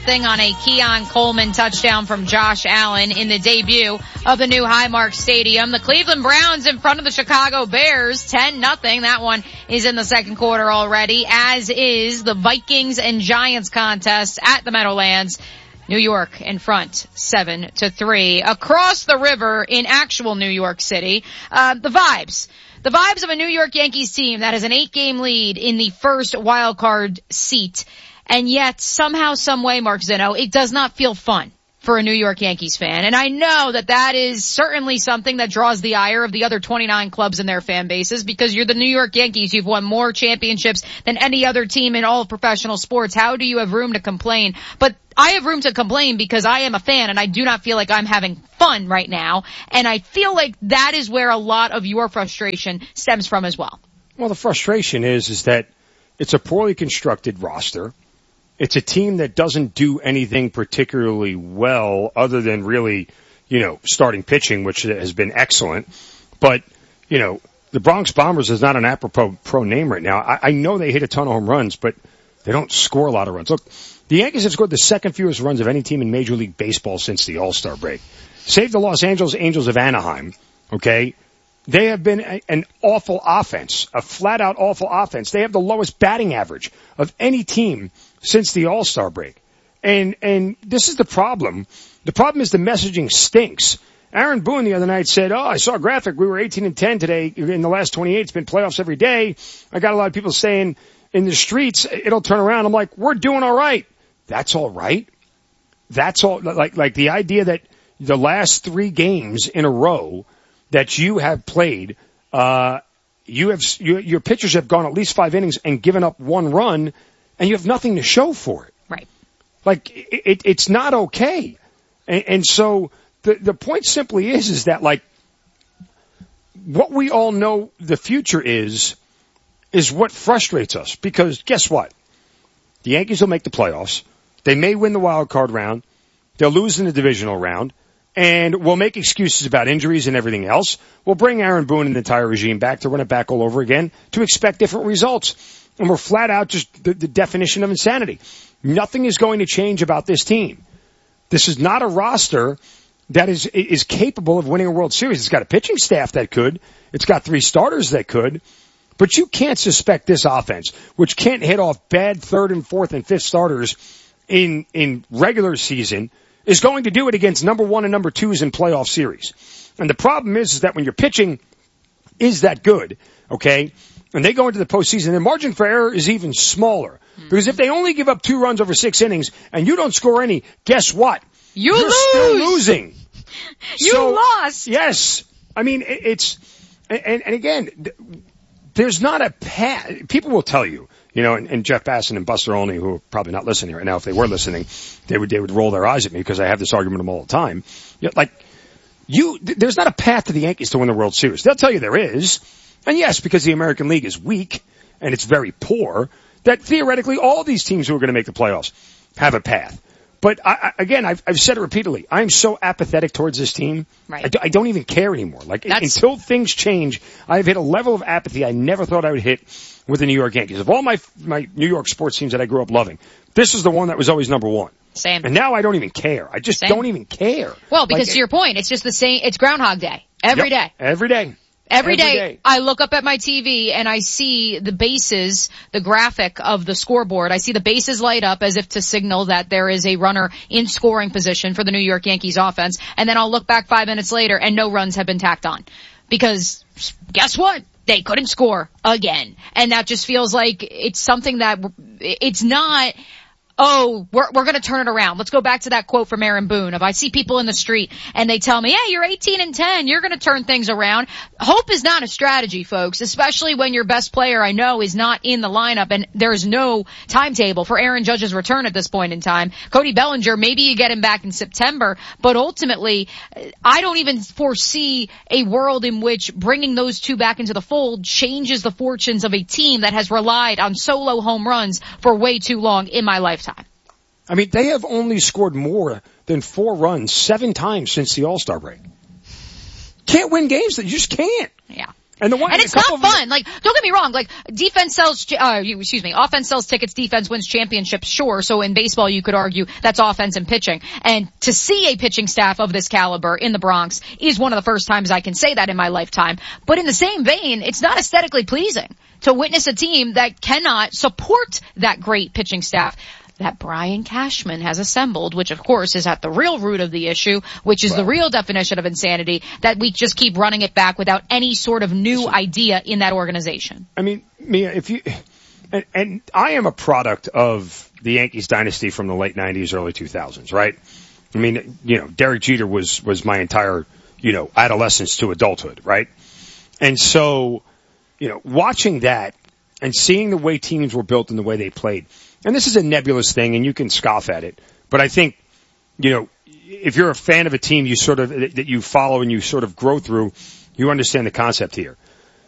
Thing on a Keon Coleman touchdown from Josh Allen in the debut of the new Highmark Stadium. The Cleveland Browns in front of the Chicago Bears, 10-0. That one is in the second quarter already, as is the Vikings and Giants contest at the Meadowlands. New York in front, 7-3. Across the river in actual New York City, the vibes of a New York Yankees team that has an 8-game lead in the first wild card seat. And yet, somehow, some way, Mark Zinno, it does not feel fun for a New York Yankees fan. And I know that that is certainly something that draws the ire of the other 29 clubs in their fan bases, because you're the New York Yankees. You've won more championships than any other team in all of professional sports. How do you have room to complain? But I have room to complain because I am a fan and I do not feel like I'm having fun right now. And I feel like that is where a lot of your frustration stems from as well. Well, the frustration is that it's a poorly constructed roster. It's a team that doesn't do anything particularly well other than really, starting pitching, which has been excellent. But, the Bronx Bombers is not an apropos name right now. I know they hit a ton of home runs, but they don't score a lot of runs. Look, the Yankees have scored the second fewest runs of any team in Major League Baseball since the All-Star break. Save the Los Angeles Angels of Anaheim, okay? They have been an awful offense, a flat-out awful offense. They have the lowest batting average of any team since the All-Star break. And this is the problem. The problem is the messaging stinks. Aaron Boone the other night said, I saw a graphic. We were 18-10 today. In the last 28, it's been playoffs every day. I got a lot of people saying in the streets, it'll turn around. I'm like, we're doing all right. That's all right. That's all. Like the idea that the last 3 games in a row that you have played, your pitchers have gone at least 5 innings and given up 1 run, and you have nothing to show for it. Right. Like, it's not okay. And so the point simply is that, like, what we all know the future is what frustrates us. Because guess what? The Yankees will make the playoffs. They may win the wild card round. They'll lose in the divisional round. And we'll make excuses about injuries and everything else. We'll bring Aaron Boone and the entire regime back to run it back all over again to expect different results. And we're flat out just the definition of insanity. Nothing is going to change about this team. This is not a roster that is capable of winning a World Series. It's got a pitching staff that could. It's got 3 starters that could. But you can't suspect this offense, which can't hit off bad 3rd and 4th and 5th starters in regular season, is going to do it against number 1 and number 2s in playoff series. And the problem is that when your pitching is that good, okay, and they go into the postseason, their margin for error is even smaller. Because if they only give up 2 runs over 6 innings and you don't score any, guess what? You're still losing. You lost. Yes. I mean, and again, there's not a path. People will tell you, and Jeff Basson and Buster Olney, who are probably not listening right now, if they were listening, they would roll their eyes at me because I have this argument with them all the time. There's not a path to the Yankees to win the World Series. They'll tell you there is. And yes, because the American League is weak and it's very poor, that theoretically all these teams who are going to make the playoffs have a path. But I've said it repeatedly. I'm so apathetic towards this team. Right. I don't even care anymore. Until things change, I've hit a level of apathy I never thought I would hit with the New York Yankees. Of all my New York sports teams that I grew up loving, this is the one that was always number 1. Same. And now I don't even care. I just don't even care. Well, because to your point, it's just the same. It's Groundhog Day every day. Every day. Every day I look up at my TV and I see the bases, the graphic of the scoreboard. I see the bases light up as if to signal that there is a runner in scoring position for the New York Yankees offense. And then I'll look back 5 minutes later and no runs have been tacked on. Because guess what? They couldn't score again. And that just feels like it's something that it's not, we're going to turn it around. Let's go back to that quote from Aaron Boone. If I see people in the street and they tell me, hey, you're 18-10, you're going to turn things around. Hope is not a strategy, folks, especially when your best player I know is not in the lineup and there's no timetable for Aaron Judge's return at this point in time. Cody Bellinger, maybe you get him back in September, but ultimately, I don't even foresee a world in which bringing those 2 back into the fold changes the fortunes of a team that has relied on solo home runs for way too long in my lifetime. I mean, they have only scored more than 4 runs 7 times since the All-Star break. Can't win games. You just can't. Yeah. And it's not fun. Like, don't get me wrong. Like, offense sells tickets, defense wins championships. Sure. So in baseball, you could argue that's offense and pitching. And to see a pitching staff of this caliber in the Bronx is one of the first times I can say that in my lifetime. But in the same vein, it's not aesthetically pleasing to witness a team that cannot support that great pitching staff that Brian Cashman has assembled, which of course is at the real root of the issue, which is the real definition of insanity, that we just keep running it back without any sort of new idea in that organization. I mean, Mia, and I am a product of the Yankees dynasty from the late 90s, early 2000s, right? I mean, Derek Jeter was my entire, adolescence to adulthood, right? And so, watching that and seeing the way teams were built and the way they played, and this is a nebulous thing, and you can scoff at it, but I think, if you're a fan of a team that you follow and you sort of grow through, you understand the concept here.